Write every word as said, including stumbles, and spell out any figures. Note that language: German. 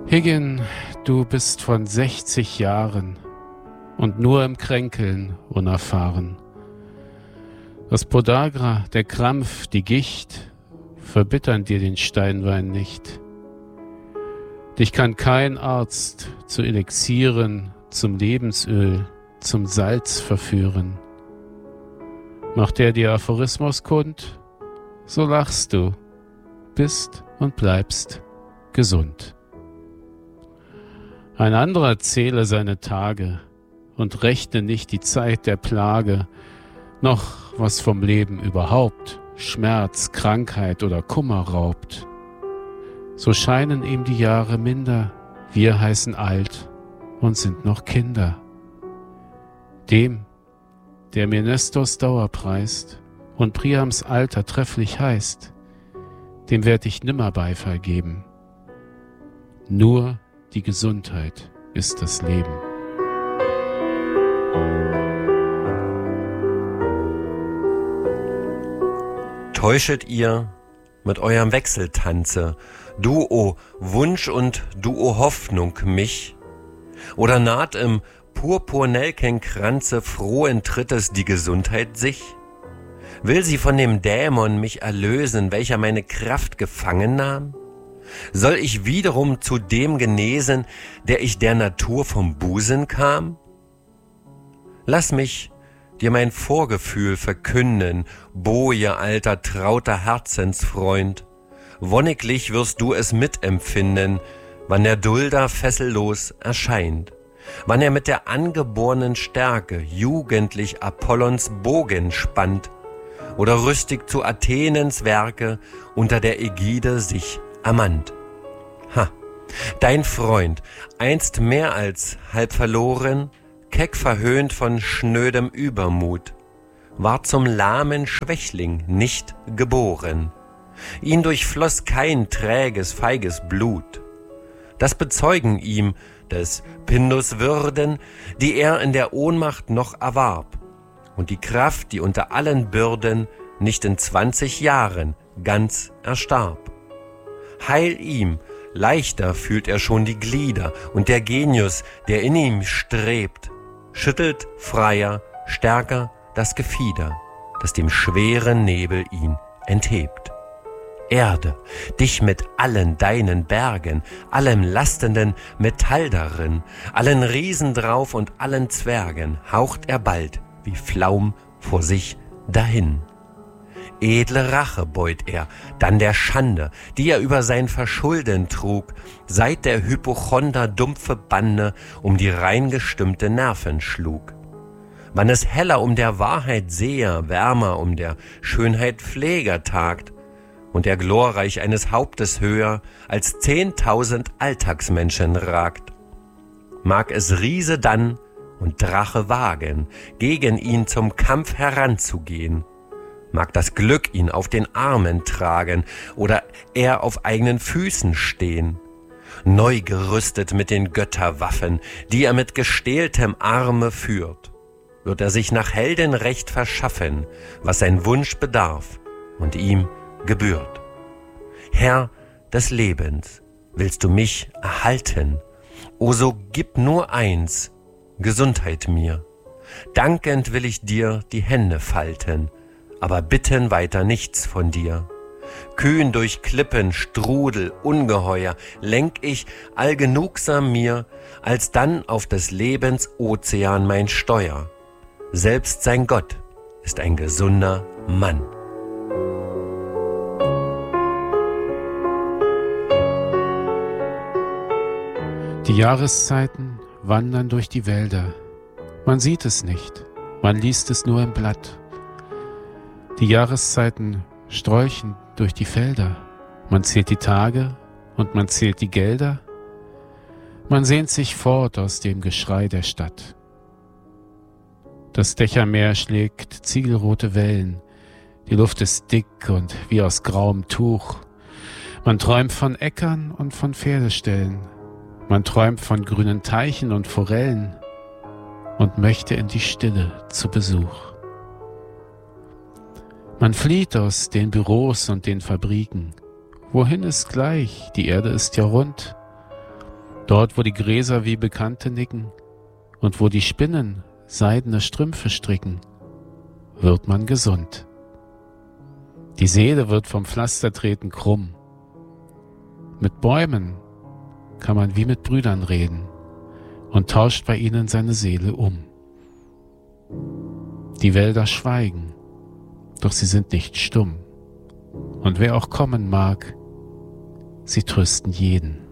Higgin, du bist von sechzig Jahren und nur im Kränkeln unerfahren. Das Podagra, der Krampf, die Gicht verbittern dir den Steinwein nicht. Dich kann kein Arzt zu Elixieren, zum Lebensöl, zum Salz verführen. Macht er dir Aphorismus kund, so lachst du, bist und bleibst gesund. Ein anderer zähle seine Tage und rechne nicht die Zeit der Plage, noch was vom Leben überhaupt Schmerz, Krankheit oder Kummer raubt. So scheinen ihm die Jahre minder, wir heißen alt und sind noch Kinder. Dem, der mir Nestors Dauer preist und Priams Alter trefflich heißt, dem werd ich nimmer Beifall geben. Nur die Gesundheit ist das Leben. Täuschet ihr mit eurem Wechseltanze, du o Wunsch und du o Hoffnung mich? Oder naht im Purpurnelkenkranze frohen Trittes die Gesundheit sich? Will sie von dem Dämon mich erlösen, welcher meine Kraft gefangen nahm? Soll ich wiederum zu dem genesen, der ich der Natur vom Busen kam? Lass mich dir mein Vorgefühl verkünden, Boje, alter, trauter Herzensfreund. Wonniglich wirst du es mitempfinden, wann der Dulder fessellos erscheint, wann er mit der angeborenen Stärke jugendlich Apollons Bogen spannt oder rüstig zu Athenens Werke unter der Ägide sich ermannt. Ha, dein Freund, einst mehr als halb verloren, keck verhöhnt von schnödem Übermut, war zum lahmen Schwächling nicht geboren. Ihn durchfloss kein träges, feiges Blut. Das bezeugen ihm des Pindus Würden, die er in der Ohnmacht noch erwarb, und die Kraft, die unter allen Bürden nicht in zwanzig Jahren ganz erstarb. Heil ihm, leichter fühlt er schon die Glieder, und der Genius, der in ihm strebt, schüttelt freier, stärker das Gefieder, das dem schweren Nebel ihn enthebt. Erde, dich mit allen deinen Bergen, allem lastenden Metall darin, allen Riesen drauf und allen Zwergen, haucht er bald wie Flaum vor sich dahin. Edle Rache beut er, dann der Schande, die er über sein Verschulden trug, seit der Hypochonder dumpfe Bande um die reingestimmte Nerven schlug. Wann es heller um der Wahrheit Seher, wärmer um der Schönheit Pfleger tagt, und er glorreich eines Hauptes höher als zehntausend Alltagsmenschen ragt, mag es Riese dann und Drache wagen, gegen ihn zum Kampf heranzugehen, mag das Glück ihn auf den Armen tragen oder er auf eigenen Füßen stehen, neu gerüstet mit den Götterwaffen, die er mit gestähltem Arme führt, wird er sich nach Heldenrecht verschaffen, was sein Wunsch bedarf und ihm gebührt. Herr des Lebens, willst du mich erhalten? O so gib nur eins, Gesundheit mir. Dankend will ich dir die Hände falten, aber bitten weiter nichts von dir. Kühn durch Klippen, Strudel, Ungeheuer lenk ich allgenugsam mir, alsdann auf des Lebens Ozean mein Steuer. Selbst sein Gott ist ein gesunder Mann. Die Jahreszeiten wandern durch die Wälder. Man sieht es nicht, man liest es nur im Blatt. Die Jahreszeiten strolchen durch die Felder. Man zählt die Tage und man zählt die Gelder. Man sehnt sich fort aus dem Geschrei der Stadt. Das Dächermeer schlägt ziegelrote Wellen. Die Luft ist dick und wie aus grauem Tuch. Man träumt von Äckern und von Pferdeställen. Man träumt von grünen Teichen und Forellen und möchte in die Stille zu Besuch. Man flieht aus den Büros und den Fabriken. Wohin ist gleich, die Erde ist ja rund. Dort, wo die Gräser wie Bekannte nicken und wo die Spinnen seidene Strümpfe stricken, wird man gesund. Die Seele wird vom Pflastertreten krumm. Mit Bäumen kann man wie mit Brüdern reden und tauscht bei ihnen seine Seele um. Die Wälder schweigen, doch sie sind nicht stumm. Und wer auch kommen mag, sie trösten jeden.